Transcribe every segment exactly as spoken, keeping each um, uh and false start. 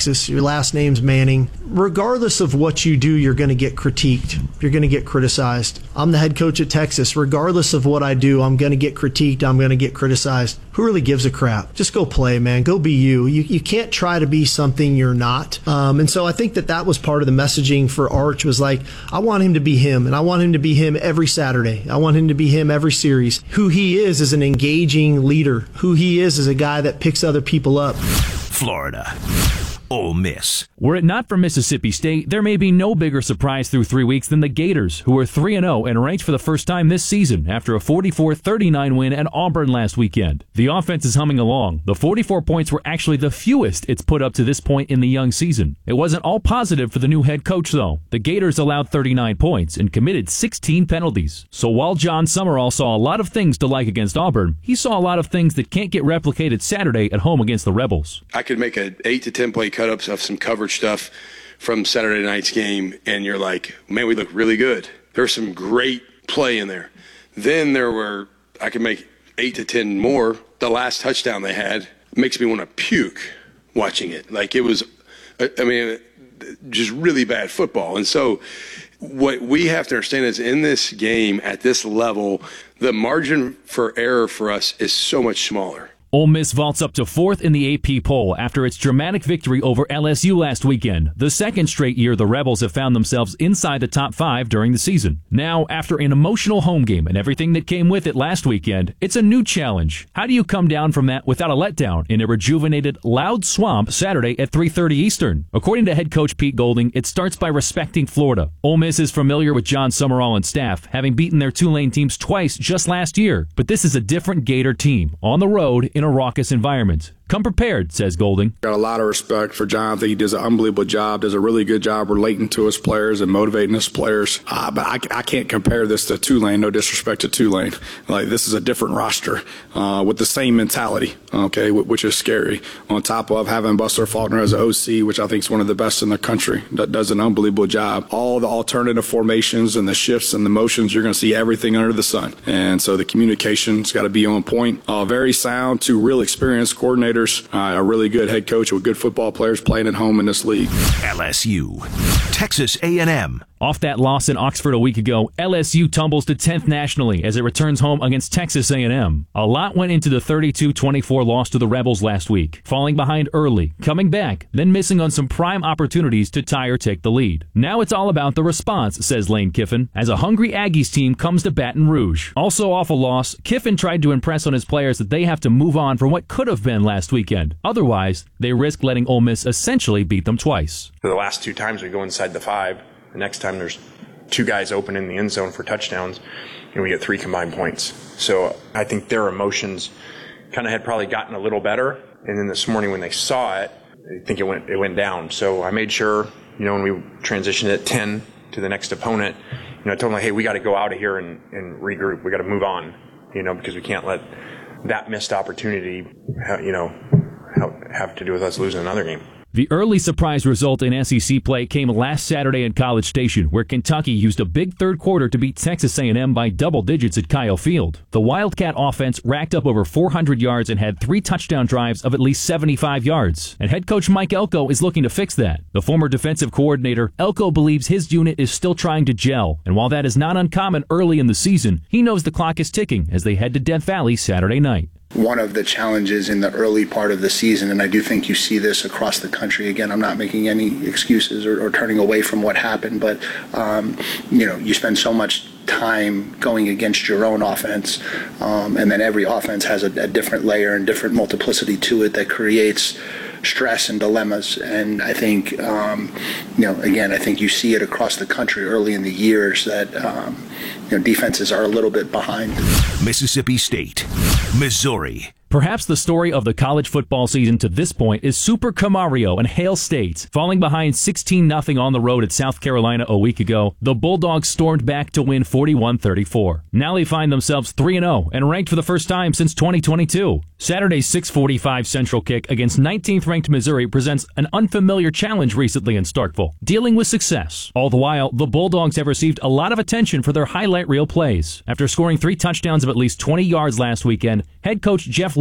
Texas, your last name's Manning. Regardless of what you do, you're going to get critiqued. You're going to get criticized. I'm the head coach at Texas. Regardless of what I do, I'm going to get critiqued. I'm going to get criticized. Who really gives a crap? Just go play, man. Go be you. You, you can't try to be something you're not. Um, and so I think that that was part of the messaging for Arch was like, I want him to be him, and I want him to be him every Saturday. I want him to be him every series. Who he is is an engaging leader. Who he is is a guy that picks other people up. Florida. Ole Miss. Were it not for Mississippi State, there may be no bigger surprise through three weeks than the Gators, who are three and oh and ranked for the first time this season after a forty-four thirty-nine win at Auburn last weekend. The offense is humming along. The forty-four points were actually the fewest it's put up to this point in the young season. It wasn't all positive for the new head coach, though. The Gators allowed thirty-nine points and committed sixteen penalties. So while John Summerall saw a lot of things to like against Auburn, he saw a lot of things that can't get replicated Saturday at home against the Rebels. I could make an eight to ten play cut ups of some coverage stuff from Saturday night's game, and you're like, man, we look really good. There's some great play in there. Then there were, I could make eight to ten more. The last touchdown they had makes me want to puke watching it. Like it was, I mean, just really bad football. And so what we have to understand is in this game at this level, the margin for error for us is so much smaller. Ole Miss vaults up to fourth in the A P poll after its dramatic victory over L S U last weekend, the second straight year the Rebels have found themselves inside the top five during the season. Now, after an emotional home game and everything that came with it last weekend, it's a new challenge. How do you come down from that without a letdown in a rejuvenated Loud Swamp Saturday at three thirty Eastern? According to head coach Pete Golding, it starts by respecting Florida. Ole Miss is familiar with John Summerall and staff, having beaten their Tulane teams twice just last year. But this is a different Gator team, on the road in a raucous environment. Come prepared, says Golding. Got a lot of respect for John. I think he does an unbelievable job, does a really good job relating to his players and motivating his players. Uh, but I, I can't compare this to Tulane, no disrespect to Tulane. Like, this is a different roster uh, with the same mentality, okay, which is scary. On top of having Buster Faulkner as an O C, which I think is one of the best in the country, that does an unbelievable job. All the alternative formations and the shifts and the motions, you're going to see everything under the sun. And so the communication's got to be on point. Uh, very sound, two real experienced coordinators. Uh, a really good head coach with good football players playing at home in this league. L S U. Texas A and M. Off that loss in Oxford a week ago, L S U tumbles to tenth nationally as it returns home against Texas A and M. A lot went into the thirty-two twenty-four loss to the Rebels last week, falling behind early, coming back, then missing on some prime opportunities to tie or take the lead. Now it's all about the response, says Lane Kiffin, as a hungry Aggies team comes to Baton Rouge. Also off a loss, Kiffin tried to impress on his players that they have to move on from what could have been last weekend. Otherwise, they risk letting Ole Miss essentially beat them twice. For the last two times we go inside the five, the next time there's two guys open in the end zone for touchdowns, and we get three combined points. So I think their emotions kind of had probably gotten a little better, and then this morning when they saw it, I think it went it went down. So I made sure, you know, when we transitioned at ten to the next opponent, you know, I told them, like, hey, we got to go out of here and, and regroup. We got to move on, you know, because we can't let that missed opportunity, you know, have to do with us losing another game. The early surprise result in S E C play came last Saturday in College Station, where Kentucky used a big third quarter to beat Texas A and M by double digits at Kyle Field. The Wildcat offense racked up over four hundred yards and had three touchdown drives of at least seventy-five yards. And head coach Mike Elko is looking to fix that. The former defensive coordinator, Elko believes his unit is still trying to gel, and while that is not uncommon early in the season, he knows the clock is ticking as they head to Death Valley Saturday night. One of the challenges in the early part of the season, and I do think you see this across the country. Again, I'm not making any excuses or, or turning away from what happened, but um, you know, you spend so much time going against your own offense, um, and then every offense has a, a different layer and different multiplicity to it that creates stress and dilemmas. And I think, um, you know, again, I think you see it across the country early in the years that um, you know, defenses are a little bit behind. Mississippi State, Missouri. Perhaps the story of the college football season to this point is Super Camario and Hail State. Falling behind sixteen nothing on the road at South Carolina a week ago, the Bulldogs stormed back to win forty-one thirty-four. Now they find themselves three and oh and ranked for the first time since twenty twenty-two. Saturday's six forty-five Central kick against nineteenth ranked Missouri presents an unfamiliar challenge recently in Starkville, dealing with success. All the while, the Bulldogs have received a lot of attention for their highlight reel plays. After scoring three touchdowns of at least twenty yards last weekend, head coach Jeff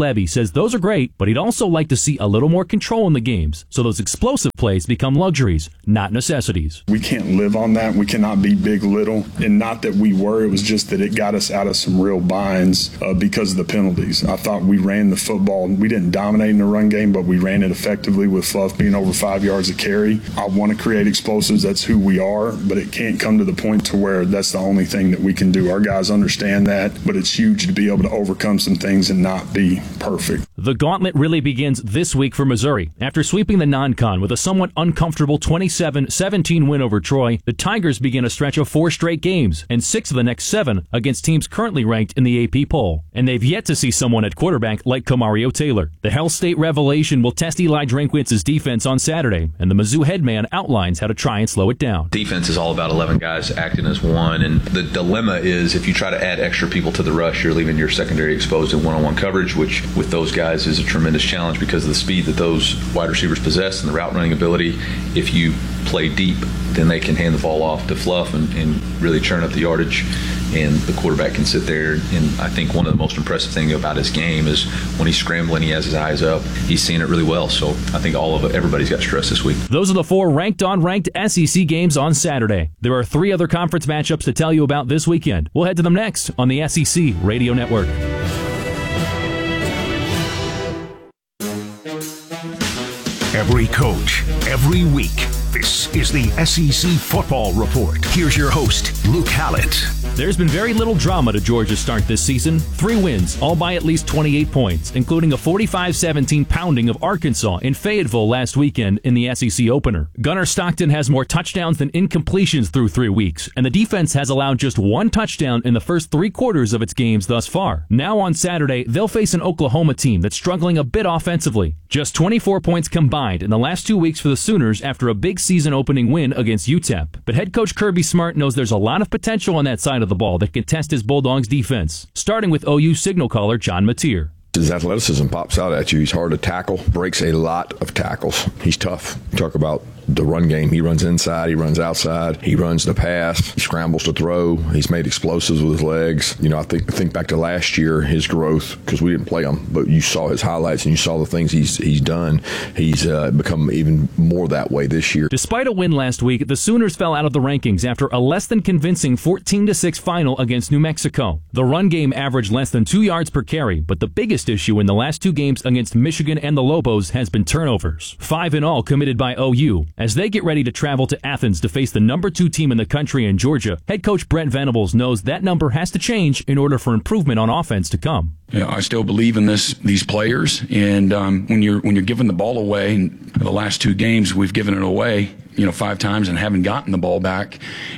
Levy says those are great, but he'd also like to see a little more control in the games, so those explosive plays become luxuries, not necessities. We can't live on that. We cannot be big little, and not that we were. It was just that it got us out of some real binds uh, because of the penalties. I thought we ran the football. We didn't dominate in the run game, but we ran it effectively with Fluff being over five yards a carry. I want to create explosives. That's who we are, but it can't come to the point to where that's the only thing that we can do. Our guys understand that, but it's huge to be able to overcome some things and not be perfect. The gauntlet really begins this week for Missouri. After sweeping the non-con with a somewhat uncomfortable twenty-seven seventeen win over Troy, the Tigers begin a stretch of four straight games and six of the next seven against teams currently ranked in the A P poll. And they've yet to see someone at quarterback like Kamario Taylor. The Hell State revelation will test Eli Drinkwitz's defense on Saturday, and the Mizzou headman outlines how to try and slow it down. Defense is all about eleven guys acting as one, and the dilemma is if you try to add extra people to the rush, you're leaving your secondary exposed in one-on-one coverage, which with those guys is a tremendous challenge because of the speed that those wide receivers possess and the route running ability. If you play deep, then they can hand the ball off to Fluff and, and really churn up the yardage, and the quarterback can sit there. And I think one of the most impressive things about his game is when he's scrambling, he has his eyes up. He's seeing it really well. So I think all of it, everybody's got stress this week. Those are the four ranked on ranked S E C games on Saturday. There are three other conference matchups to tell you about this weekend. We'll head to them next on the S E C Radio Network. Every coach, every week. This is the S E C Football Report. Here's your host, Luke Hallett. There's been very little drama to Georgia's start this season. Three wins, all by at least twenty-eight points, including a forty-five seventeen pounding of Arkansas in Fayetteville last weekend in the S E C opener. Gunnar Stockton has more touchdowns than incompletions through three weeks, and the defense has allowed just one touchdown in the first three quarters of its games thus far. Now on Saturday, they'll face an Oklahoma team that's struggling a bit offensively. Just twenty-four points combined in the last two weeks for the Sooners after a big season-opening win against U T E P. But head coach Kirby Smart knows there's a lot of potential on that side of the ball that can test his Bulldogs defense, starting with O U signal caller John Mateer. His athleticism pops out at you. He's hard to tackle, breaks a lot of tackles. He's tough. Talk about the run game. He runs inside, he runs outside, he runs the pass, he scrambles to throw. He's made explosives with his legs. You know, I think think back to last year, his growth, because we didn't play him, but you saw his highlights and you saw the things he's he's done. He's uh, become even more that way this year. Despite a win last week, the Sooners fell out of the rankings after a less than convincing fourteen to six final against New Mexico. The run game averaged less than two yards per carry, but the biggest issue in the last two games against Michigan and the Lobos has been turnovers. Five in all committed by O U. As they get ready to travel to Athens to face the number two team in the country in Georgia, head coach Brent Venables knows that number has to change in order for improvement on offense to come. Yeah, I still believe in this these players, and um, when you're when you're giving the ball away, and the last two games we've given it away, you know, five times and haven't gotten the ball back,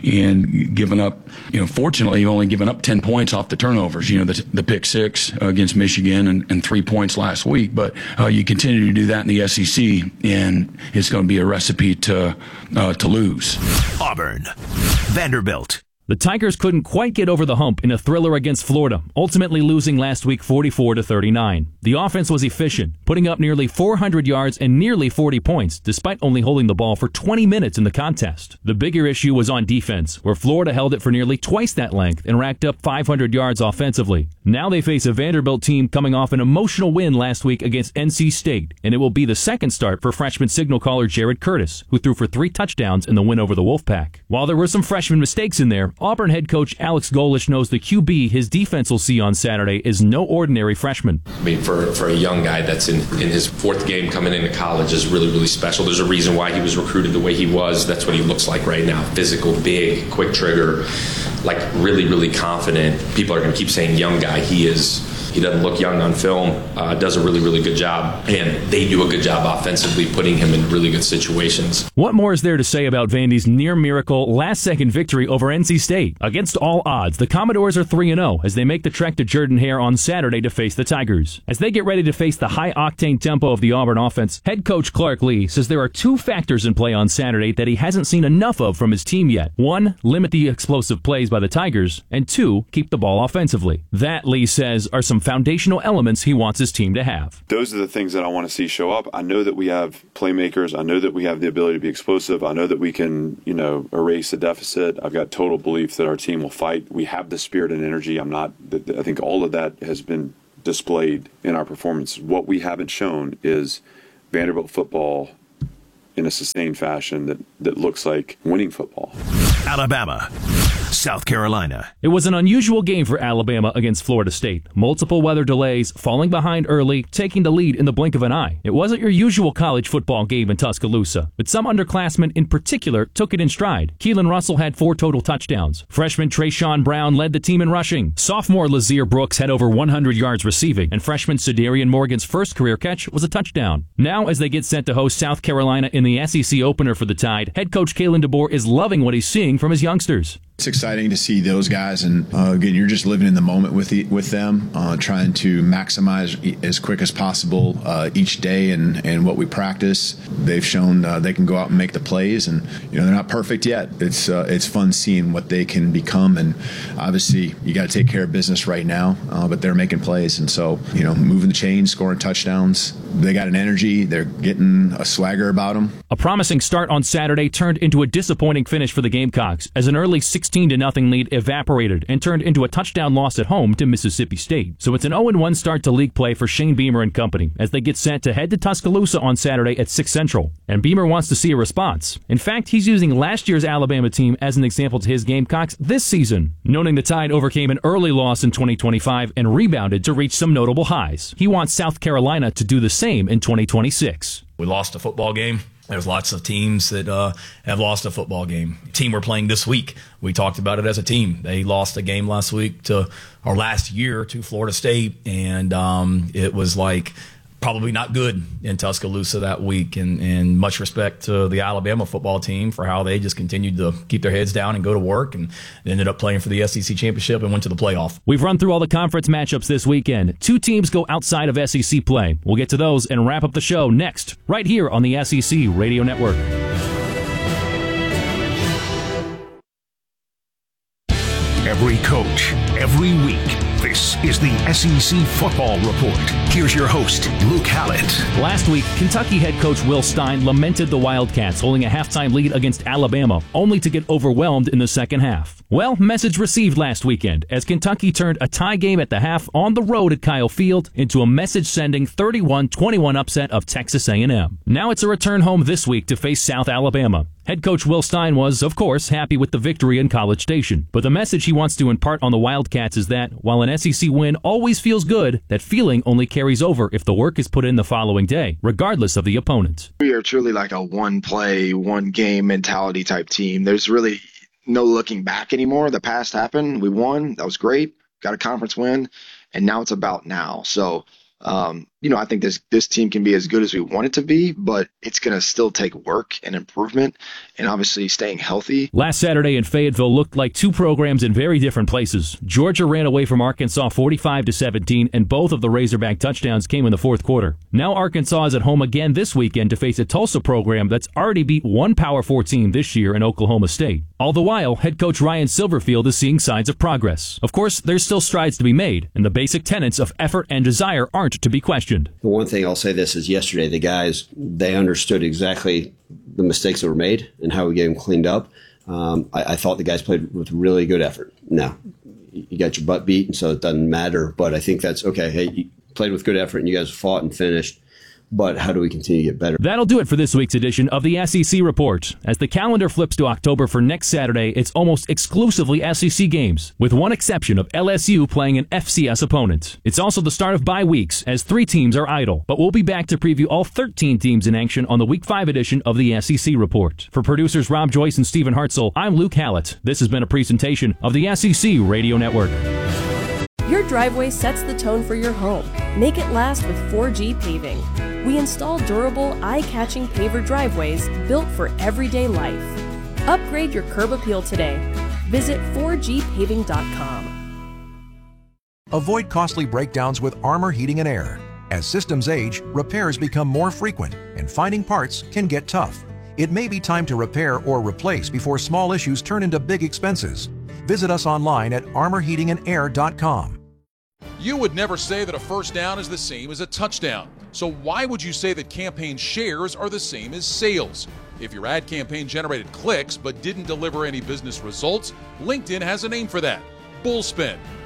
and given up, you know, fortunately you've only given up ten points off the turnovers, you know, the, the pick six against Michigan and, and three points last week, but uh, you continue to do that in the S E C, and it's going to be a recipe to uh, to lose. Auburn, Vanderbilt. The Tigers couldn't quite get over the hump in a thriller against Florida, ultimately losing last week forty-four to thirty-nine. The offense was efficient, putting up nearly four hundred yards and nearly forty points, despite only holding the ball for twenty minutes in the contest. The bigger issue was on defense, where Florida held it for nearly twice that length and racked up five hundred yards offensively. Now they face a Vanderbilt team coming off an emotional win last week against N C State, and it will be the second start for freshman signal caller Jared Curtis, who threw for three touchdowns in the win over the Wolfpack. While there were some freshman mistakes in there, Auburn head coach Alex Golesh knows the Q B his defense will see on Saturday is no ordinary freshman. I mean, for, for a young guy that's in, in his fourth game coming into college is really, really special. There's a reason why he was recruited the way he was. That's what he looks like right now. Physical, big, quick trigger, like really, really confident. People are going to keep saying young guy. He is. He doesn't look young on film, uh, does a really, really good job, and they do a good job offensively putting him in really good situations. What more is there to say about Vandy's near-miracle last-second victory over N C State? Against all odds, the Commodores are three and oh as they make the trek to Jordan-Hare on Saturday to face the Tigers. As they get ready to face the high-octane tempo of the Auburn offense, head coach Clark Lee says there are two factors in play on Saturday that he hasn't seen enough of from his team yet. One, limit the explosive plays by the Tigers, and two, keep the ball offensively. That, Lee says, are some foundational elements he wants his team to have. Those are the things that I want to see show up. I know that we have playmakers. I know that we have the ability to be explosive. I know that we can, you know, erase a deficit. I've got total belief that our team will fight. We have the spirit and energy. I'm not, I think all of that has been displayed in our performance. What we haven't shown is Vanderbilt football in a sustained fashion that, that looks like winning football. Alabama, South Carolina. It was an unusual game for Alabama against Florida State. Multiple weather delays, falling behind early, taking the lead in the blink of an eye. It wasn't your usual college football game in Tuscaloosa, but some underclassmen in particular took it in stride. Keelan Russell had four total touchdowns. Freshman Trayshawn Brown led the team in rushing. Sophomore Lazier Brooks had over one hundred yards receiving, and freshman Sedarian Morgan's first career catch was a touchdown. Now, as they get set to host South Carolina in the S E C opener for the Tide, head coach Kalen DeBoer is loving what he's seeing from his youngsters. It's exciting to see those guys, and uh, again, you're just living in the moment with the, with them, uh, trying to maximize e- as quick as possible uh, each day and, and what we practice. They've shown uh, they can go out and make the plays, and you know they're not perfect yet. It's uh, it's fun seeing what they can become, and obviously you got to take care of business right now. Uh, but they're making plays, and so you know moving the chains, scoring touchdowns. They got an energy. They're getting a swagger about them. A promising start on Saturday turned into a disappointing finish for the Gamecocks as an early sixteen to nothing lead evaporated and turned into a touchdown loss at home to Mississippi State. So it's an oh and one start to league play for Shane Beamer and company as they get set to head to Tuscaloosa on Saturday at six Central. And Beamer wants to see a response. In fact, he's using last year's Alabama team as an example to his Gamecocks this season, noting the Tide overcame an early loss in twenty twenty-five and rebounded to reach some notable highs. He wants South Carolina to do the same in twenty twenty-six. We lost a football game. There's lots of teams that uh, have lost a football game. The team we're playing this week, we talked about it as a team. They lost a game last week to, or last year to Florida State, and um, it was like probably not good in Tuscaloosa that week. And, and much respect to the Alabama football team for how they just continued to keep their heads down and go to work, and ended up playing for the S E C championship and went to the playoff. We've run through all the conference matchups this weekend. Two teams go outside of S E C play. We'll get to those and wrap up the show next, right here on the S E C Radio Network. Every coach, every week. This is the S E C Football Report. Here's your host, Luke Hallett. Last week, Kentucky head coach Will Stein lamented the Wildcats holding a halftime lead against Alabama, only to get overwhelmed in the second half. Well, message received last weekend as Kentucky turned a tie game at the half on the road at Kyle Field into a message-sending thirty-one twenty-one upset of Texas A and M. Now it's a return home this week to face South Alabama. Head coach Will Stein was, of course, happy with the victory in College Station. But the message he wants to impart on the Wildcats is that, while an S E C win always feels good, that feeling only carries over if the work is put in the following day, regardless of the opponent. We are truly like a one-play, one-game mentality type team. There's really no looking back anymore. The past happened. We won. That was great. Got a conference win. And now it's about now. So, um, you know, I think this this team can be as good as we want it to be, but it's going to still take work and improvement and obviously staying healthy. Last Saturday in Fayetteville looked like two programs in very different places. Georgia ran away from Arkansas forty-five to seventeen, and both of the Razorback touchdowns came in the fourth quarter. Now Arkansas is at home again this weekend to face a Tulsa program that's already beat one Power Four team this year in Oklahoma State. All the while, head coach Ryan Silverfield is seeing signs of progress. Of course, there's still strides to be made, and the basic tenets of effort and desire aren't to be questioned. The one thing I'll say this is yesterday, the guys, they understood exactly the mistakes that were made and how we get them cleaned up. Um, I, I thought the guys played with really good effort. Now, you got your butt beat, and so it doesn't matter, but I think that's okay. Hey, you played with good effort, and you guys fought and finished. But how do we continue to get better? That'll do it for this week's edition of the S E C Report. As the calendar flips to October for next Saturday, it's almost exclusively S E C games, with one exception of L S U playing an F C S opponent. It's also the start of bye weeks, as three teams are idle. But we'll be back to preview all thirteen teams in action on the Week five edition of the S E C Report. For producers Rob Joyce and Stephen Hartzell, I'm Luke Hallett. This has been a presentation of the S E C Radio Network. Your driveway sets the tone for your home. Make it last with four G Paving. We install durable, eye-catching paver driveways built for everyday life. Upgrade your curb appeal today. Visit four G paving dot com. Avoid costly breakdowns with Armor Heating and Air. As systems age, repairs become more frequent, and finding parts can get tough. It may be time to repair or replace before small issues turn into big expenses. Visit us online at armor heating and air dot com. You would never say that a first down is the same as a touchdown. So why would you say that campaign shares are the same as sales? If your ad campaign generated clicks but didn't deliver any business results, LinkedIn has a name for that: Bullspin.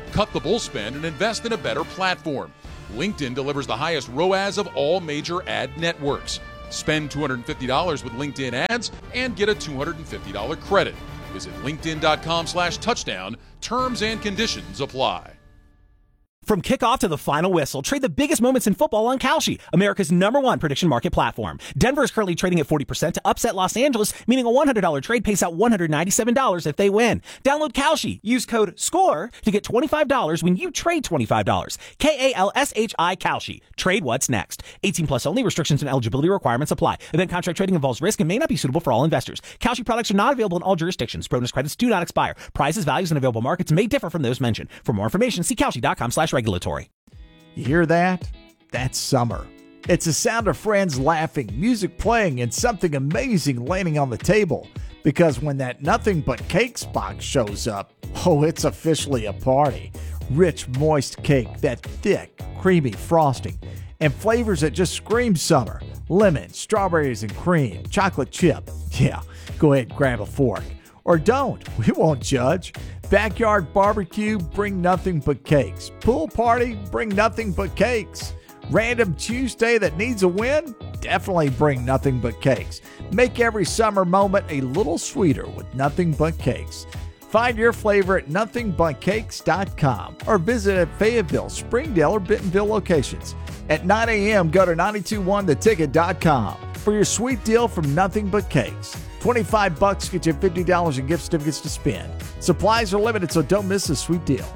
Cut the bull spend and invest in a better platform. LinkedIn delivers the highest R O A S of all major ad networks. Spend two hundred fifty dollars with LinkedIn ads and get a two hundred fifty dollars credit. Visit linkedin.com slash touchdown. Terms and conditions apply. From kickoff to the final whistle, trade the biggest moments in football on Kalshi, America's number one prediction market platform. Denver is currently trading at forty percent to upset Los Angeles, meaning a one hundred dollars trade pays out one hundred ninety-seven dollars if they win. Download Kalshi. Use code SCORE to get twenty-five dollars when you trade twenty-five dollars. K A L S H I Kalshi. Trade what's next. eighteen plus only. Restrictions and eligibility requirements apply. Event contract trading involves risk and may not be suitable for all investors. Kalshi products are not available in all jurisdictions. Bonus credits do not expire. Prices, values, and available markets may differ from those mentioned. For more information, see Kalshi.com slash regulatory. You hear that? That's summer. It's the sound of friends laughing, music playing, and something amazing landing on the table. Because when that Nothing But Cakes box shows up, oh, it's officially a party. Rich, moist cake, that thick, creamy frosting, and flavors that just scream summer. Lemon, strawberries and cream, chocolate chip. Yeah, go ahead and grab a fork. Or don't, we won't judge. Backyard barbecue, bring nothing but cakes. Pool party, bring nothing but cakes. Random Tuesday that needs a win? Definitely bring nothing but cakes. Make every summer moment a little sweeter with Nothing But Cakes. Find your flavor at nothing but cakes dot com or visit at Fayetteville, Springdale, or Bentonville locations. At nine a.m., go to nine two one the ticket dot com for your sweet deal from Nothing But Cakes. twenty-five bucks get you fifty dollars in gift certificates to spend. Supplies are limited, so don't miss this sweet deal.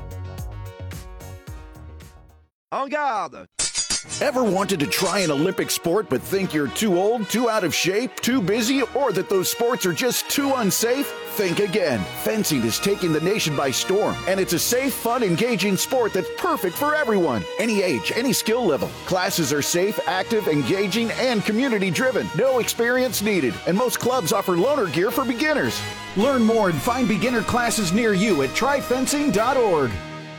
En garde! Ever wanted to try an Olympic sport but think you're too old, too out of shape, too busy, or that those sports are just too unsafe? Think again. Fencing is taking the nation by storm, and it's a safe, fun, engaging sport that's perfect for everyone. Any age, any skill level. Classes are safe, active, engaging, and community-driven. No experience needed, and most clubs offer loaner gear for beginners. Learn more and find beginner classes near you at try fencing dot org.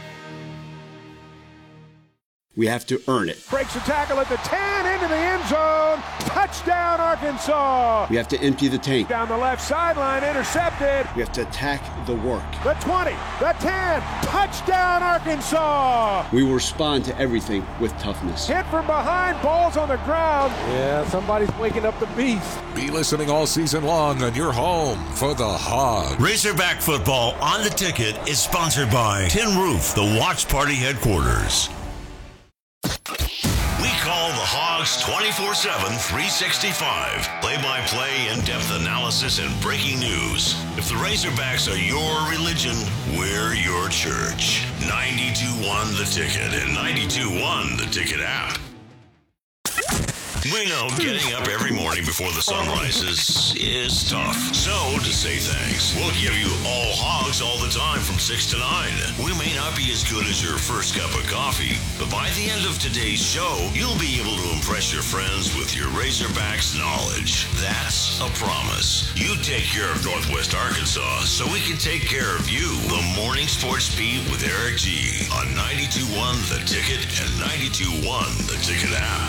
We have to earn it. Breaks a tackle at the ten, into the end zone. Touchdown, Arkansas. We have to empty the tank. Down the left sideline, intercepted. We have to attack the work. The twenty, the ten, touchdown, Arkansas. We will respond to everything with toughness. Hit from behind, balls on the ground. Yeah, somebody's waking up the beast. Be listening all season long on your home for the Hogs. Razorback football on the ticket is sponsored by Tin Roof, the Watch Party headquarters. We call the Hogs twenty-four seven, three sixty-five. Play-by-play, in-depth analysis, and breaking news. If the Razorbacks are your religion, we're your church. ninety-two one The Ticket and ninety-two one The Ticket app. We know getting up every morning before the sun rises is tough. So, to say thanks, we'll give you all Hogs all the time from six to nine. We may not be as good as your first cup of coffee, but by the end of today's show, you'll be able to impress your friends with your Razorbacks knowledge. That's a promise. You take care of Northwest Arkansas so we can take care of you. The Morning Sports Beat with Eric G. on ninety-two one The Ticket and ninety-two one The Ticket app.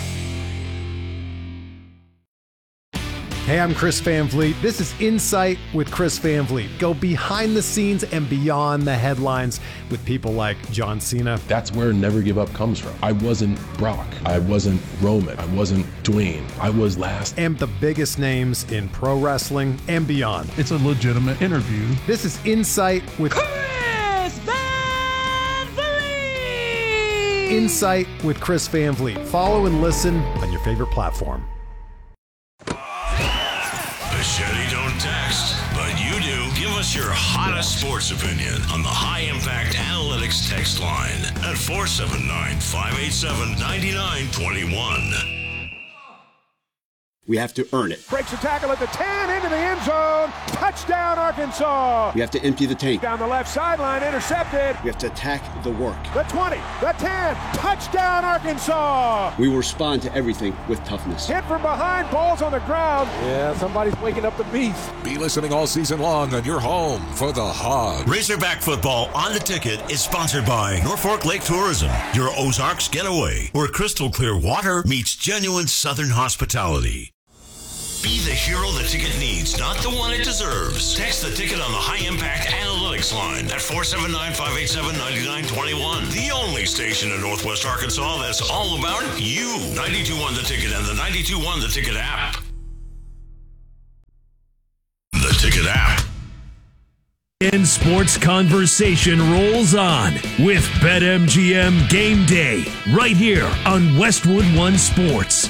Hey, I'm Chris Van Vliet. This is Insight with Chris Van Vliet. Go behind the scenes and beyond the headlines with people like John Cena. That's where Never Give Up comes from. I wasn't Brock. I wasn't Roman. I wasn't Dwayne. I was last. And the biggest names in pro wrestling and beyond. It's a legitimate interview. This is Insight with Chris Van Vliet. Insight with Chris Van Vliet. Follow and listen on your favorite platform. Machete don't text, but you do. Give us your hottest sports opinion on the High Impact Analytics text line at four seven nine, five eight seven, nine nine two one. We have to earn it. Breaks a tackle at the ten, into the end zone. Touchdown, Arkansas. We have to empty the tank. Down the left sideline, intercepted. We have to attack the work. The twenty, the ten, touchdown, Arkansas. We will respond to everything with toughness. Hit from behind, balls on the ground. Yeah, somebody's waking up the beast. Be listening all season long on your home for the Hogs. Razorback football on the ticket is sponsored by Norfolk Lake Tourism, your Ozarks getaway, where crystal clear water meets genuine Southern hospitality. Be the hero the ticket needs, not the one it deserves. Text the ticket on the High Impact Analytics line at four seven nine, five eight seven, nine nine two one. The only station in Northwest Arkansas that's all about you. ninety-two point one The Ticket and the ninety-two point one The Ticket app. The Ticket app. And sports conversation rolls on with BetMGM Game Day right here on Westwood One Sports.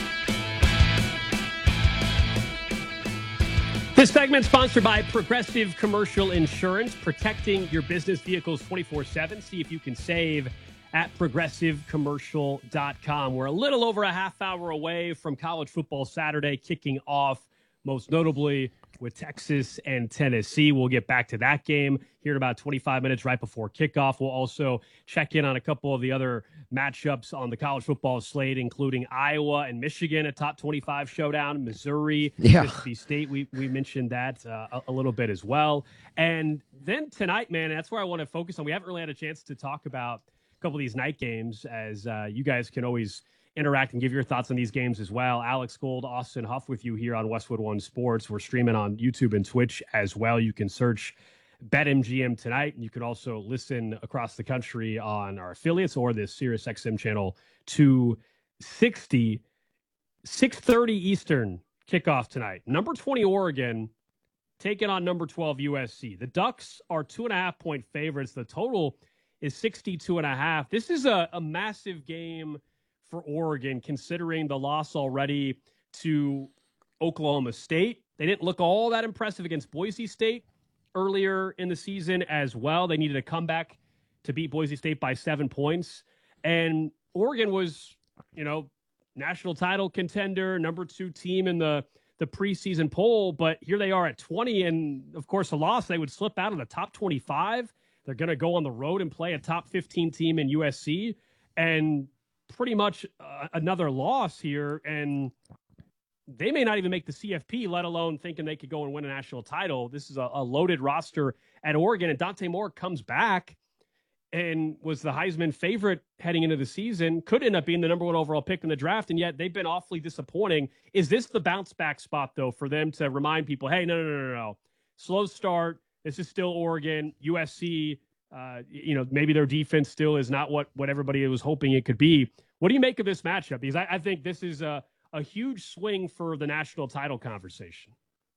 This segment sponsored by Progressive Commercial Insurance, protecting your business vehicles twenty-four seven. See if you can save at progressive commercial dot com. We're a little over a half hour away from college football Saturday kicking off, most notably with Texas and Tennessee. We'll get back to that game here in about twenty-five minutes right before kickoff. We'll also check in on a couple of the other matchups on the college football slate, including Iowa and Michigan, a top twenty-five showdown, Missouri, yeah. Mississippi State. We we mentioned that uh, a, a little bit as well. And then tonight, man, that's where I want to focus on. We haven't really had a chance to talk about a couple of these night games, as uh, you guys can always interact and give your thoughts on these games as well. Alex Gold, Austin Huff with you here on Westwood One Sports. We're streaming on YouTube and Twitch as well. You can search BetMGM tonight. You can also listen across the country on our affiliates or the Sirius X M channel two sixty. six thirty Eastern kickoff tonight. Number twenty Oregon taking on number twelve U S C. The Ducks are two and a half point favorites. The total is sixty-two and a half. This is a, a massive game for Oregon, considering the loss already to Oklahoma State. They didn't look all that impressive against Boise State earlier in the season as well. They needed a comeback to beat Boise State by seven points. And Oregon was, you know, national title contender, number two team in the, the preseason poll. But here they are at twenty. And, of course, a loss, they would slip out of the top twenty-five. They're going to go on the road and play a top fifteen team in U S C. And pretty much uh, another loss here, and they may not even make the C F P, let alone thinking they could go and win a national title. This is a, a loaded roster at Oregon, and Dante Moore comes back and was the Heisman favorite heading into the season, could end up being the number one overall pick in the draft, and yet they've been awfully disappointing. Is this the bounce back spot, though, for them to remind people, hey, no, no, no, no, no. Slow start. This is still Oregon. U S C, uh, you know, maybe their defense still is not what, what everybody was hoping it could be. What do you make of this matchup? Because I, I think this is a, a huge swing for the national title conversation.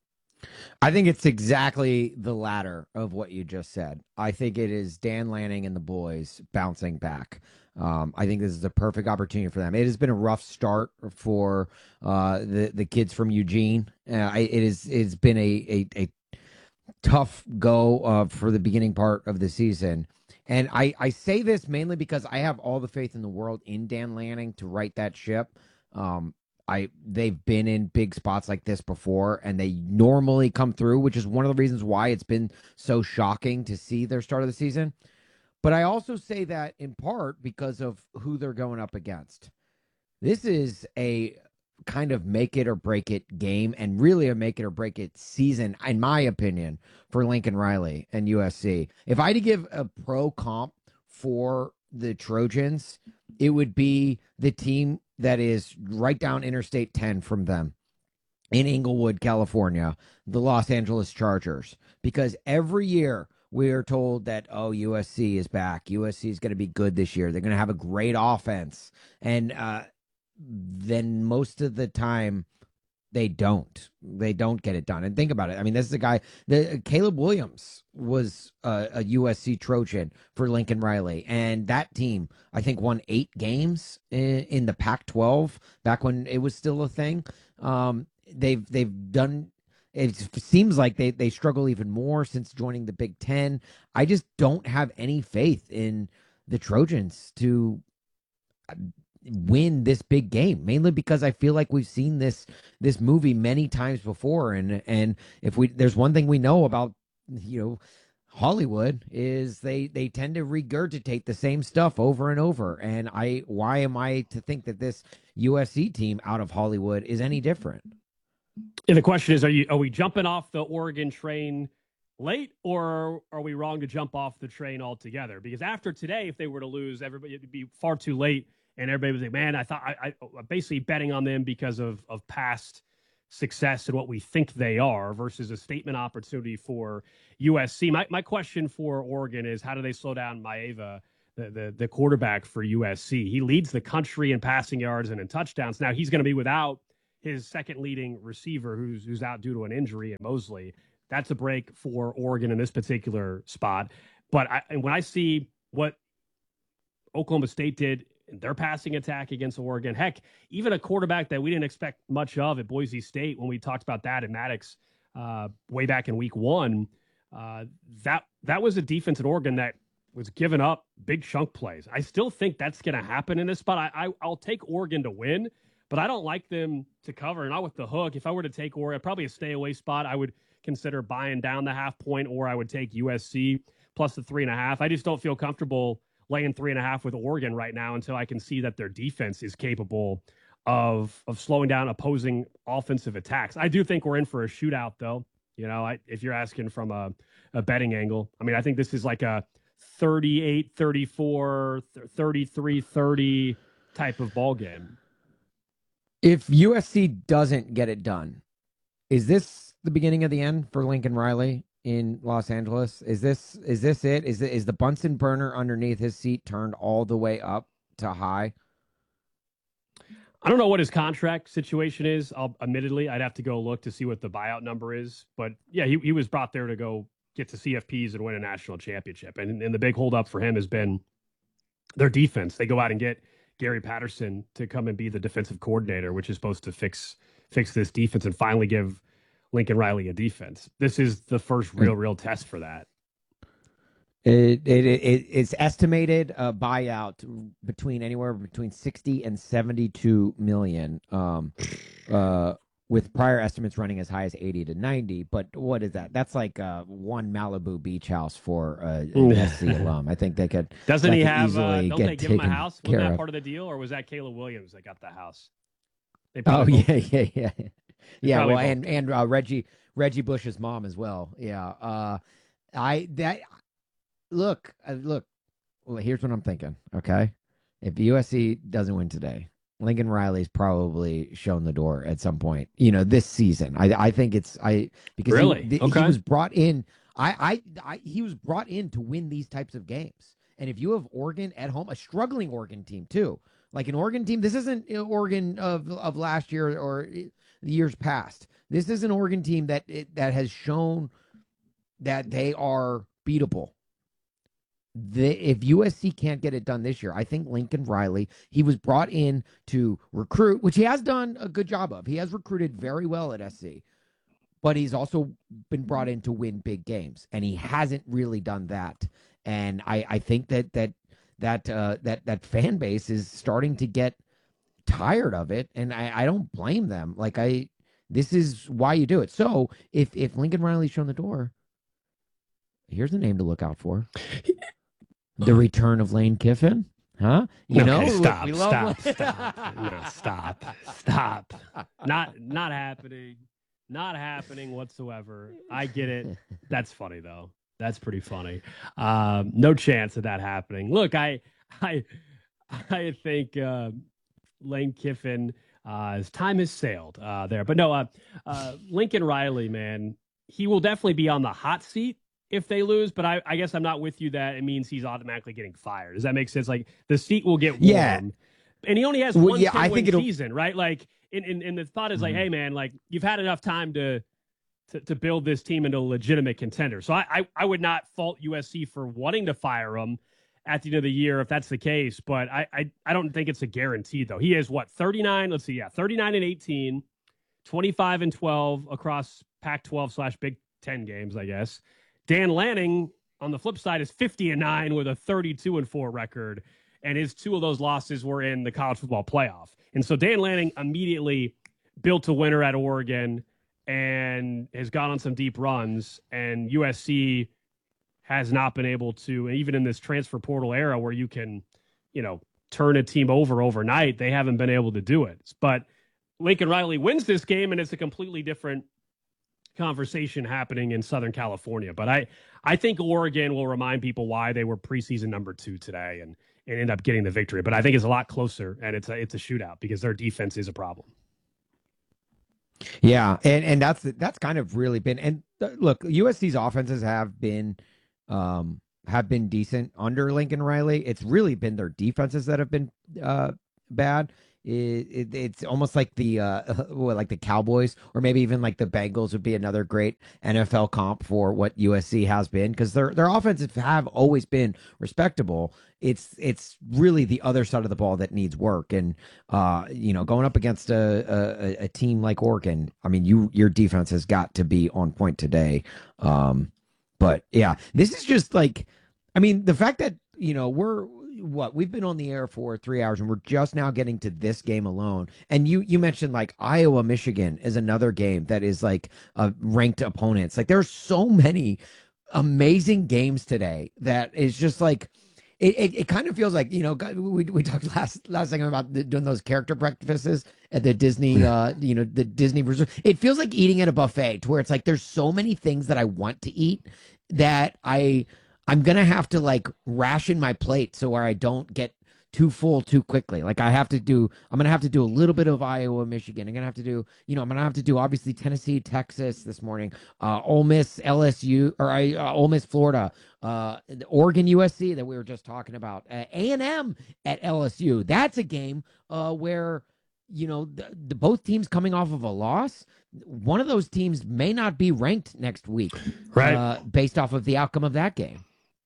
I think it's exactly the latter of what you just said. I think it is Dan Lanning and the boys bouncing back. Um, I think this is a perfect opportunity for them. It has been a rough start for uh, the the kids from Eugene. Uh, it is it's been a a, a tough go uh, for the beginning part of the season. And I, I say this mainly because I have all the faith in the world in Dan Lanning to right that ship. Um, I they've been in big spots like this before, and they normally come through, which is one of the reasons why it's been so shocking to see their start of the season. But I also say that in part because of who they're going up against. This is a kind of make it or break it game, and really a make it or break it season, in my opinion, for Lincoln Riley and U S C. If I had to give a pro comp for the Trojans, it would be the team that is right down Interstate ten from them in Inglewood, California, the Los Angeles Chargers. Because every year we are told that, oh, U S C is back. U S C is going to be good this year. They're going to have a great offense. And uh, then most of the time they don't. They don't get it done. And think about it. I mean, this is a guy, the, Caleb Williams was a, a U S C Trojan for Lincoln Riley. And that team, I think, won eight games in, in the Pac twelve back when it was still a thing. Um, they've they've done, it seems like they, they struggle even more since joining the Big Ten. I just don't have any faith in the Trojans to win this big game, mainly because I feel like we've seen this this movie many times before, and and if we there's one thing we know about, you know, Hollywood is they they tend to regurgitate the same stuff over and over. And I why am I to think that this U S C team out of Hollywood is any different? And the question is, are you are we jumping off the Oregon train late, or are we wrong to jump off the train altogether? Because after today, if they were to lose, everybody it'd be far too late. And everybody was like, man, I thought I, I basically betting on them because of, of past success and what we think they are versus a statement opportunity for U S C. My my question for Oregon is, how do they slow down Maeva, the, the, the quarterback for U S C? He leads the country in passing yards and in touchdowns. Now he's going to be without his second leading receiver who's who's out due to an injury in Mosley. That's a break for Oregon in this particular spot. But I, and when I see what Oklahoma State did in their passing attack against Oregon, heck, even a quarterback that we didn't expect much of at Boise State when we talked about that in Maddox uh, way back in week one, uh, that that was a defense at Oregon that was giving up big chunk plays. I still think that's going to happen in this spot. I, I, I'll take Oregon to win, but I don't like them to cover, not with the hook. If I were to take Oregon, probably a stay away spot, I would consider buying down the half point, or I would take U S C plus the three and a half. I just don't feel comfortable laying three and a half with Oregon right now until I can see that their defense is capable of of slowing down opposing offensive attacks. I do think we're in for a shootout, though. You know, I, if you're asking from a, a betting angle, I mean, I think this is like a thirty-eight thirty-four, thirty-three thirty type of ball game. If U S C doesn't get it done, is this the beginning of the end for Lincoln Riley in Los Angeles? Is this is this it? Is the, is the Bunsen burner underneath his seat turned all the way up to high? I don't know what his contract situation is. I'll, admittedly, I'd have to go look to see what the buyout number is. But yeah, he, he was brought there to go get to C F Ps and win a national championship. And, and the big holdup for him has been their defense. They go out and get Gary Patterson to come and be the defensive coordinator, which is supposed to fix fix this defense and finally give Lincoln Riley a defense. This is the first real, real test for that. It, it, it it's estimated a buyout between anywhere between sixty and seventy-two million, um, uh, with prior estimates running as high as eighty to ninety. But what is that? That's like uh, one Malibu beach house for uh, an S C alum. I think they could. Doesn't that he could have? Uh, easily don't get they give him a taken house? care Was that of. part of the deal, or was that Caleb Williams that got the house? They Oh probably yeah, both- yeah, yeah, yeah. probably Well, both. and and uh, Reggie Reggie Bush's mom as well. Yeah. Uh, I that look uh, look. Well, here's what I'm thinking. Okay, if U S C doesn't win today, Lincoln Riley's probably shown the door at some point. You know, this season. I I think it's I because he- Really? th- Okay. he was brought in. I, I I he was brought in to win these types of games. And if you have Oregon at home, a struggling Oregon team too, like an Oregon team, this isn't uh, Oregon of of last year or the years past. This is an Oregon team that it, that has shown that they are beatable. The, if U S C can't get it done this year, I think Lincoln Riley, he was brought in to recruit, which he has done a good job of. He has recruited very well at S C, but he's also been brought in to win big games, and he hasn't really done that. And I, I think that that that uh, that that fan base is starting to get tired of it, and I, I don't blame them. Like I, this is why you do it. So if if Lincoln Riley's shown the door, here's a name to look out for. The return of Lane Kiffin, huh? You Okay, know, stop, we love- stop, stop, no, stop, stop. Not, not happening. Not happening whatsoever. I get it. That's funny though. That's pretty funny. Um, no chance of that happening. Look, I, I, I think uh, Lane Kiffin, uh, his time has sailed uh, there. But no, uh, uh, Lincoln Riley, man, he will definitely be on the hot seat if they lose, but I, I guess I'm not with you that it means he's automatically getting fired. Does that make sense? Like the seat will get warm. Yeah. And he only has Well, one yeah, ten I win think it'll- season, right? Like, and, and, and the thought is like, Mhm. hey, man, like you've had enough time to, to to build this team into a legitimate contender. So I, I I would not fault U S C for wanting to fire him at the end of the year if that's the case. But I I, I don't think it's a guarantee though. He is what thirty-nine. Let's see, yeah, thirty-nine and eighteen, twenty-five and twelve across Pac twelve slash Big Ten games, I guess. Dan Lanning on the flip side is fifty and nine with a thirty-two and four record, and his two of those losses were in the college football playoff. And so Dan Lanning immediately built a winner at Oregon and has gone on some deep runs, and U S C has not been able to, even in this transfer portal era where you can, you know, turn a team over overnight, they haven't been able to do it. But Lincoln Riley wins this game, and it's a completely different conversation happening in Southern California. But I, I think Oregon will remind people why they were preseason number two today and, and end up getting the victory. But I think it's a lot closer, and it's a, it's a shootout because their defense is a problem. Yeah, and and that's that's kind of really been and uh, look, U S C's offenses have been um have been decent under Lincoln Riley. It's really been their defenses that have been uh bad. It, it, it's almost like the uh what, like the Cowboys or maybe even like the Bengals would be another great N F L comp for what U S C has been because their their offenses have always been respectable. It's it's really the other side of the ball that needs work, and uh you know going up against a a, a team like Oregon, I mean you your defense has got to be on point today. Um, but yeah, this is just like, I mean the fact that you know we're. What we've been on the air for three hours and we're just now getting to this game alone. And you you mentioned like Iowa, Michigan is another game that is like uh, ranked opponents. Like there's so many amazing games today that is just like it, it, it kind of feels like, you know, we we talked last last thing about the, doing those character breakfasts at the Disney, uh, you know, the Disney Resort. It feels like eating at a buffet to where it's like there's so many things that I want to eat that I. I'm going to have to like ration my plate so where I don't get too full too quickly. Like I have to do, I'm going to have to do a little bit of Iowa, Michigan. I'm going to have to do, you know, I'm going to have to do obviously Tennessee, Texas this morning, uh, Ole Miss, L S U, or uh, Ole Miss, Florida, uh, Oregon, U S C that we were just talking about, uh, A and M at L S U. That's a game uh, where, you know, the, the both teams coming off of a loss. One of those teams may not be ranked next week, right? Uh, based off of the outcome of that game.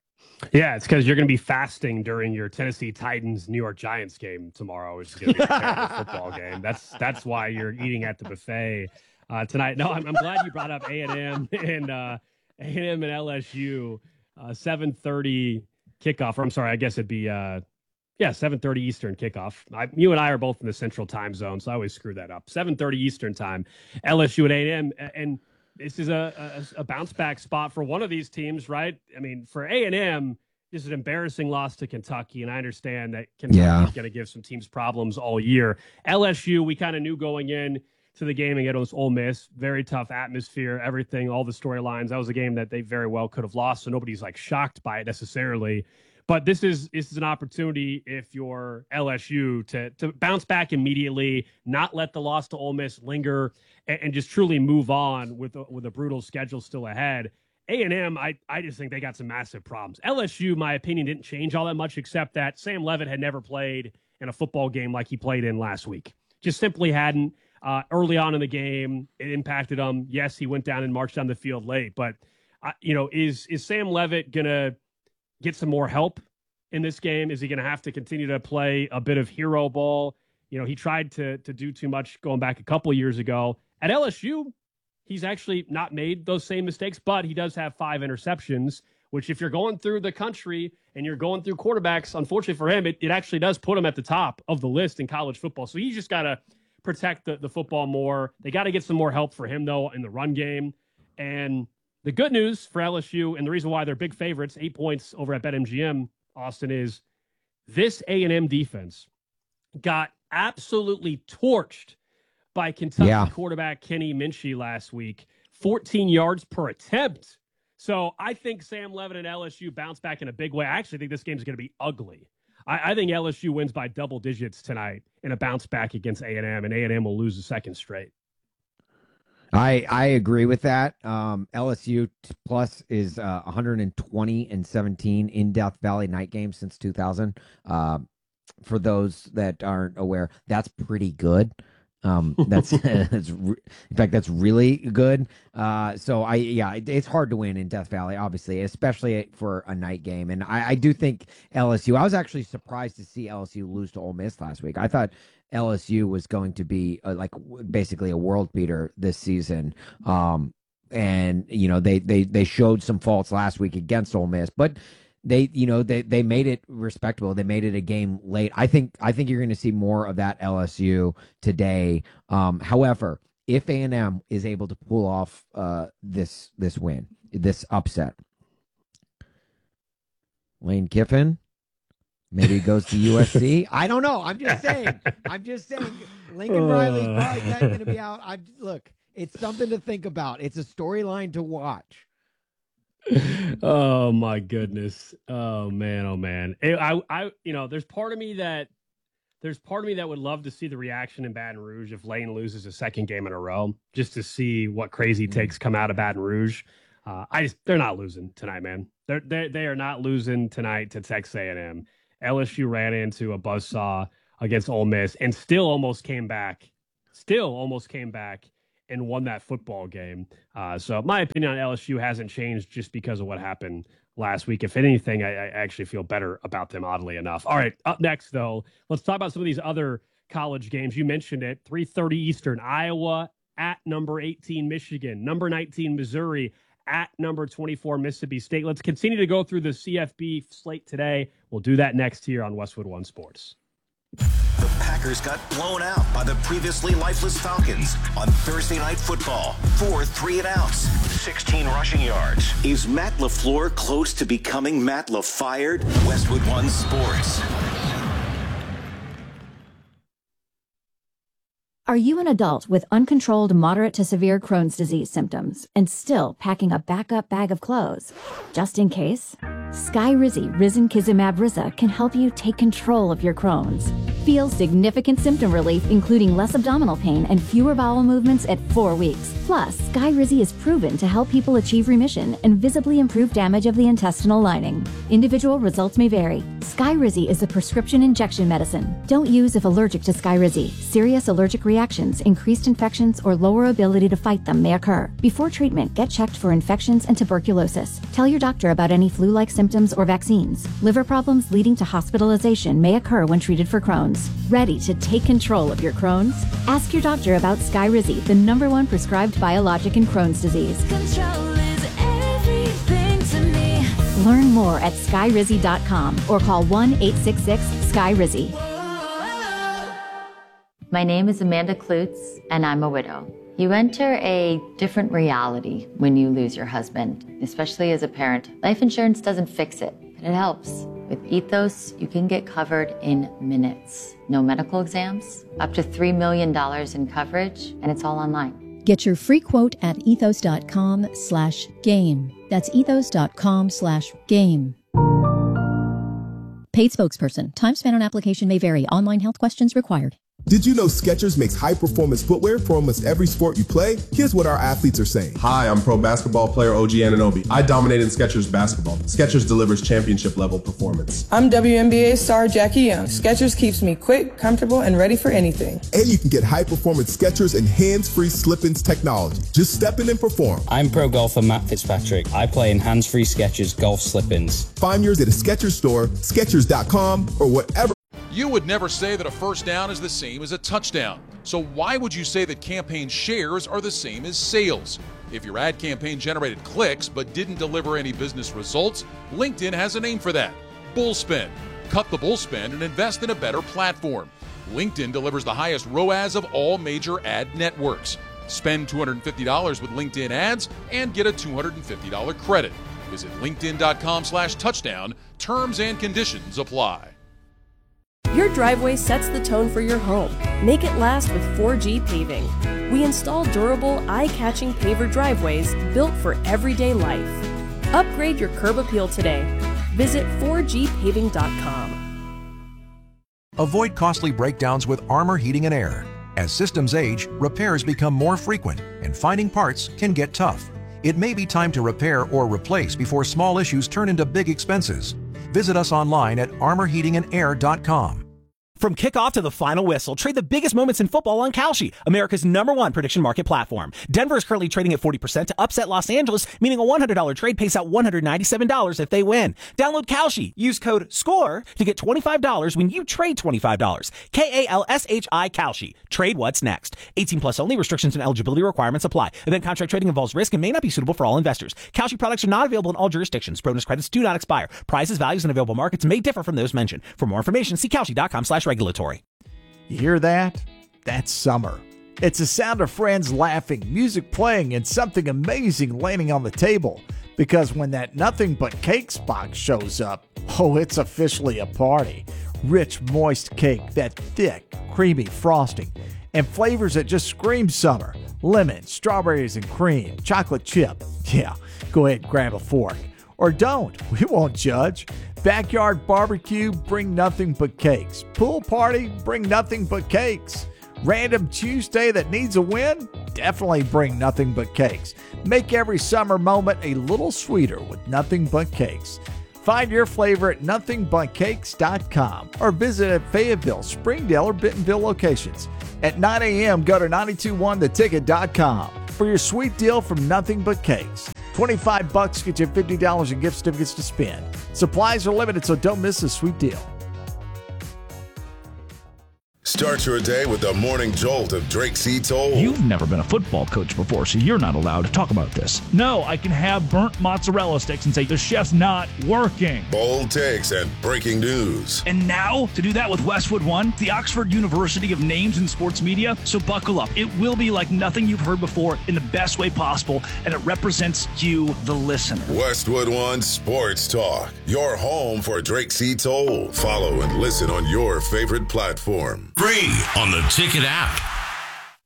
Yeah, it's because you're going to be fasting during your Tennessee Titans New York Giants game tomorrow, which is going to be a terrible football game. That's that's why you're eating at the buffet uh, tonight. No, I'm, I'm glad you brought up A and M and uh, A and M and L S U uh, seven thirty kickoff. Or I'm sorry, I guess it'd be uh, yeah seven thirty Eastern kickoff. I, you and I are both in the Central Time Zone, so I always screw that up. seven thirty Eastern time, L S U and A and M and. This is a, a, a bounce back spot for one of these teams, right? I mean, for A and M, this is an embarrassing loss to Kentucky, and I understand that Kentucky yeah. is going to give some teams problems all year. L S U, we kind of knew going in to the game against Ole Miss, very tough atmosphere, everything, all the storylines. That was a game that they very well could have lost, so nobody's like shocked by it necessarily. But this is this is an opportunity if you're L S U to to bounce back immediately, not let the loss to Ole Miss linger, and, and just truly move on with a, with a brutal schedule still ahead. A and M, I, I just think they got some massive problems. L S U, my opinion, didn't change all that much, except that Sam Leavitt had never played in a football game like he played in last week. Just simply hadn't. Uh, early on in the game, it impacted him. Yes, he went down and marched down the field late, but uh, you know, is is Sam Leavitt gonna get some more help in this game? Is he going to have to continue to play a bit of hero ball? You know, he tried to to do too much going back a couple years ago. At L S U, he's actually not made those same mistakes, but he does have five interceptions, which if you're going through the country and you're going through quarterbacks, unfortunately for him, it, it actually does put him at the top of the list in college football. So he's just got to protect the, the football more. They got to get some more help for him, though, in the run game. And the good news for L S U, and the reason why they're big favorites, eight points over at BetMGM, Austin, is this A and M defense got absolutely torched by Kentucky yeah. quarterback Kenny Minchey last week, fourteen yards per attempt. So I think Sam Leavitt and L S U bounce back in a big way. I actually think this game is going to be ugly. I, I think L S U wins by double digits tonight in a bounce back against A and M, and A and M will lose the second straight. I I agree with that. Um, L S U plus is uh, one hundred twenty and seventeen in Death Valley night games since two thousand. Uh, for those that aren't aware, that's pretty good. Um, that's, that's re- in fact that's really good. Uh, so I yeah, it, it's hard to win in Death Valley, obviously, especially for a night game. And I, I do think L S U. I was actually surprised to see L S U lose to Ole Miss last week. I thought L S U was going to be uh, like basically a world beater this season. Um, and you know they they they showed some faults last week against Ole Miss, but they you know they they made it respectable. They made it a game late. I think I think you're going to see more of that L S U today. Um, however, if A and M is able to pull off uh, this this win, this upset, Lane Kiffin. Maybe he goes to U S C. I don't know. I'm just saying. I'm just saying. Lincoln Riley's probably not going to be out. I look. It's something to think about. It's a storyline to watch. Oh my goodness. Oh man. Oh man. I, I, you know, there's part of me that there's part of me that would love to see the reaction in Baton Rouge if Lane loses a second game in a row, just to see what crazy takes come out of Baton Rouge. Uh, I just, they're not losing tonight, man. They're, they they are not losing tonight to Texas A and M. L S U ran into a buzzsaw against Ole Miss and still almost came back, still almost came back and won that football game. Uh, so my opinion on L S U hasn't changed just because of what happened last week. If anything, I, I actually feel better about them, oddly enough. All right, up next, though, let's talk about some of these other college games. You mentioned it, three thirty Eastern, Iowa at number eighteen, Michigan, number nineteen, Missouri, at number twenty-four, Mississippi State. Let's continue to go through the C F B slate today. We'll do that next here on Westwood One Sports. The Packers got blown out by the previously lifeless Falcons on Thursday Night Football. Four three and outs, sixteen rushing yards. Is Matt LaFleur close to becoming Matt LaFired? Westwood One Sports. Are you an adult with uncontrolled moderate to severe Crohn's disease symptoms and still packing a backup bag of clothes? Just in case? Skyrizi Risankizumab Riza can help you take control of your Crohn's. Feel significant symptom relief, including less abdominal pain and fewer bowel movements at four weeks. Plus, Skyrizi is proven to help people achieve remission and visibly improve damage of the intestinal lining. Individual results may vary. Skyrizi is a prescription injection medicine. Don't use if allergic to Skyrizi. Serious allergic reactions, increased infections, or lower ability to fight them may occur. Before treatment, get checked for infections and tuberculosis. Tell your doctor about any flu-like symptoms or vaccines. Liver problems leading to hospitalization may occur when treated for Crohn's. Ready to take control of your Crohn's? Ask your doctor about Skyrizi, the number one prescribed biologic in Crohn's disease. Control is everything to me. Learn more at skyrizi dot com or call one eight six six Skyrizi. My name is Amanda Klutz, and I'm a widow. You enter a different reality when you lose your husband, especially as a parent. Life insurance doesn't fix it, but it helps. With Ethos, you can get covered in minutes. No medical exams, up to three million dollars in coverage, and it's all online. Get your free quote at ethos dot com slash game. That's ethos dot com slash game. Paid spokesperson. Time spent on application may vary. Online health questions required. Did you know Skechers makes high-performance footwear for almost every sport you play? Here's what our athletes are saying. Hi, I'm pro basketball player O G Anunoby. I dominated Skechers basketball. Skechers delivers championship-level performance. I'm W N B A star Jackie Young. Skechers keeps me quick, comfortable, and ready for anything. And you can get high-performance Skechers and hands-free slip-ins technology. Just step in and perform. I'm pro golfer Matt Fitzpatrick. I play in hands-free Skechers golf slip-ins. Find yours at a Skechers store, skechers dot com, or whatever. You would never say that a first down is the same as a touchdown. So why would you say that campaign shares are the same as sales? If your ad campaign generated clicks but didn't deliver any business results, LinkedIn has a name for that: Bullspend. Cut the bullspend and invest in a better platform. LinkedIn delivers the highest R O A S of all major ad networks. Spend two hundred fifty dollars with LinkedIn ads and get a two hundred fifty dollars credit. Visit linkedin dot com slash touchdown. Terms and conditions apply. Your driveway sets the tone for your home. Make it last with four G Paving. We install durable, eye-catching paver driveways built for everyday life. Upgrade your curb appeal today. Visit four G paving dot com. Avoid costly breakdowns with Armor Heating and Air. As systems age, repairs become more frequent, and finding parts can get tough. It may be time to repair or replace before small issues turn into big expenses. Visit us online at armor heating and air dot com. From kickoff to the final whistle, trade the biggest moments in football on Kalshi, America's number one prediction market platform. Denver is currently trading at forty percent to upset Los Angeles, meaning a one hundred dollars trade pays out one hundred ninety-seven dollars if they win. Download Kalshi. Use code SCORE to get twenty-five dollars when you trade twenty-five dollars. K A L S H I Kalshi. Trade what's next. eighteen plus only. Restrictions and eligibility requirements apply. Event contract trading involves risk and may not be suitable for all investors. Kalshi products are not available in all jurisdictions. Bonus credits do not expire. Prices, values, and available markets may differ from those mentioned. For more information, see Kalshi dot com slash regulatory. You hear that? That's summer. It's the sound of friends laughing, music playing, and something amazing landing on the table. Because when that nothing but cakes box shows up, oh, it's officially a party. Rich, moist cake, that thick, creamy frosting, and flavors that just scream summer. Lemon, strawberries and cream, chocolate chip. Yeah, go ahead and grab a fork. Or don't. We won't judge. Backyard barbecue, bring nothing but cakes. Pool party, bring nothing but cakes. Random Tuesday that needs a win? Definitely bring nothing but cakes. Make every summer moment a little sweeter with nothing but cakes. Find your flavor at nothing but cakes dot com or visit at Fayetteville, Springdale, or Bentonville locations. At nine a.m., go to nine two one the ticket dot com for your sweet deal from Nothing But Cakes. twenty-five bucks get you fifty dollars in gift certificates to spend. Supplies are limited, so don't miss this sweet deal. Start your day with the morning jolt of Drake C. Toll. You've never been a football coach before, so you're not allowed to talk about this. No, I can have burnt mozzarella sticks and say the chef's not working. Bold takes and breaking news. And now, to do that with Westwood One, the Oxford University of Names in Sports Media. So buckle up. It will be like nothing you've heard before in the best way possible, and it represents you, the listener. Westwood One Sports Talk, your home for Drake C. Toll. Follow and listen on your favorite platform. Free on the Ticket app.